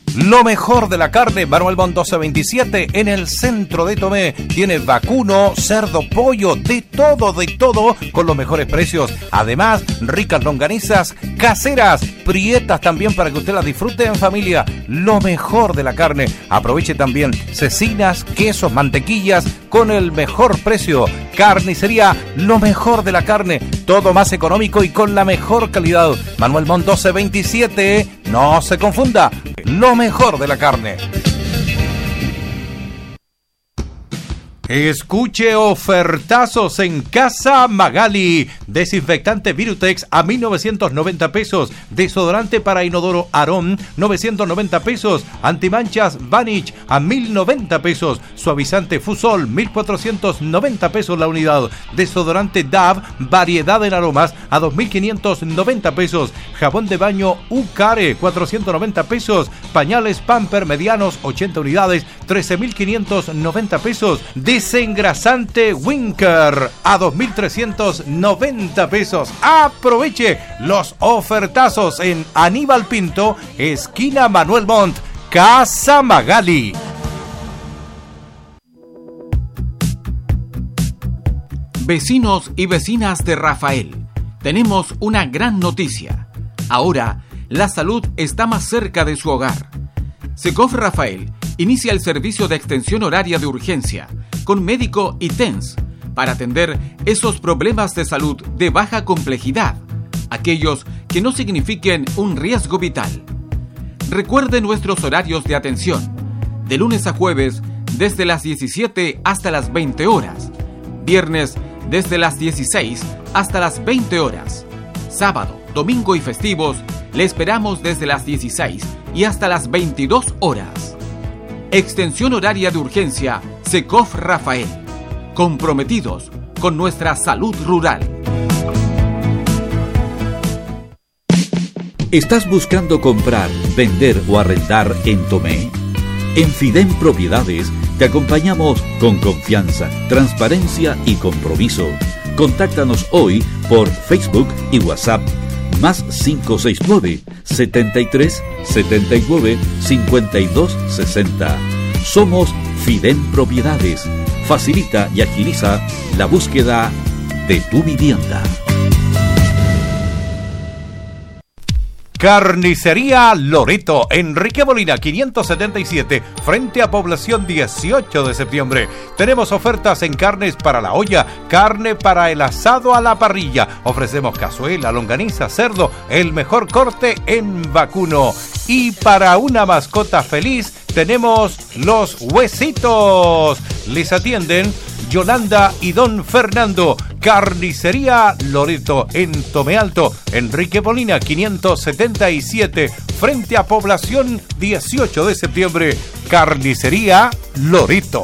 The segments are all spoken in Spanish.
Lo mejor de la carne, Manuel Montt 1227, en el centro de Tomé. Tiene vacuno, cerdo, pollo, de todo, con los mejores precios. Además, ricas longanizas caseras, prietas también para que usted las disfrute en familia. Lo mejor de la carne. Aproveche también cecinas, quesos, mantequillas, con el mejor precio. Carnicería, lo mejor de la carne. Todo más económico y con la mejor calidad. Manuel Montt 1227, no se confunda. Lo mejor de la carne. Escuche ofertazos en Casa Magali. Desinfectante Virutex a 1.990 pesos. Desodorante para inodoro Arón, 990 pesos. Antimanchas Vanish a 1.090 pesos. Suavizante Fusol, 1.490 pesos la unidad. Desodorante Dove, variedad en aromas, a 2.590 pesos. Jabón de baño Ucare, 490 pesos. Pañales Pamper medianos, 80 unidades, 13.590 pesos. Desengrasante Winker a 2.390 pesos. Aproveche los ofertazos en Aníbal Pinto, esquina Manuel Montt, Casa Magali. Vecinos y vecinas de Rafael, tenemos una gran noticia. Ahora, la salud está más cerca de su hogar. Secof Rafael inicia el servicio de extensión horaria de urgencia con médico y TENS para atender esos problemas de salud de baja complejidad, aquellos que no signifiquen un riesgo vital. Recuerde nuestros horarios de atención, de lunes a jueves desde las 17 hasta las 20 horas, viernes desde las 16 hasta las 20 horas, sábado, domingo y festivos le esperamos desde las 16 y hasta las 22 horas. Extensión horaria de urgencia Secof Rafael, comprometidos con nuestra salud rural. ¿Estás buscando comprar, vender o arrendar en Tomé? En Fidem Propiedades te acompañamos con confianza, transparencia y compromiso. Contáctanos hoy por Facebook y WhatsApp más 569 73 79 52 60. Somos Fidem Propiedades. Facilita y agiliza la búsqueda de tu vivienda. Carnicería Loreto, Enrique Molina 577, frente a Población 18 de septiembre. Tenemos ofertas en carnes para la olla, carne para el asado a la parrilla. Ofrecemos cazuela, longaniza, cerdo, el mejor corte en vacuno. Y para una mascota feliz tenemos los huesitos. Les atienden Yolanda y Don Fernando. Carnicería Loreto en Tomé Alto, Enrique Molina 577, frente a Población 18 de septiembre. Carnicería Loreto.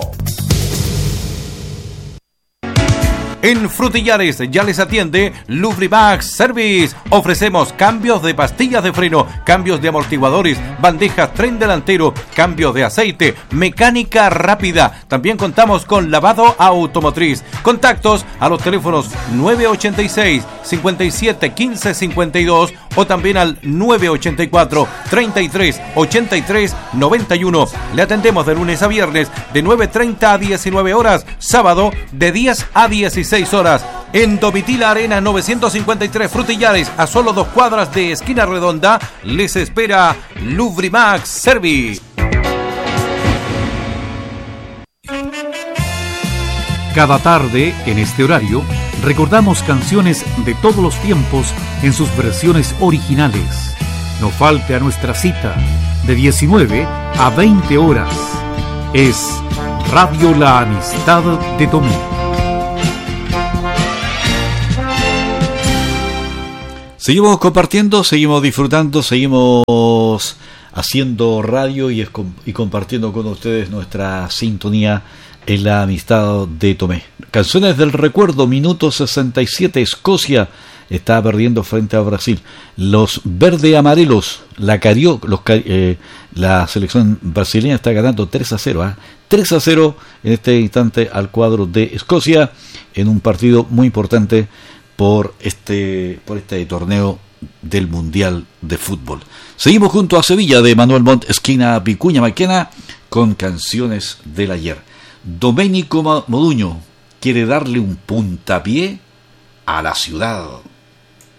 En Frutillares ya les atiende Lubrimax Service. Ofrecemos cambios de pastillas de freno, cambios de amortiguadores, bandejas tren delantero, cambios de aceite, mecánica rápida. También contamos con lavado automotriz. Contactos a los teléfonos 986 57 15 52 o también al 984 33 83 91. Le atendemos de lunes a viernes de 9:30 a 19 horas, sábado de 10 a 16 horas. En Domitila Arena 953 Frutillares, a solo 2 cuadras de Esquina Redonda, les espera Lubrimax Service. Cada tarde, en este horario, recordamos canciones de todos los tiempos en sus versiones originales. No falte a nuestra cita de 19 a 20 horas. Es Radio La Amistad de Tomé. Seguimos compartiendo, seguimos disfrutando, seguimos haciendo radio y compartiendo con ustedes nuestra sintonía en La Amistad de Tomé. Canciones del recuerdo, minuto 67, Escocia está perdiendo frente a Brasil. Los verde amarelos, la selección brasileña está ganando 3-0, 3-0 en este instante al cuadro de Escocia en un partido muy importante por este torneo del Mundial de Fútbol. Seguimos junto a Sevilla de Manuel Montt, esquina Vicuña Maquena, con canciones del ayer. Domenico Moduño quiere darle un puntapié a la ciudad.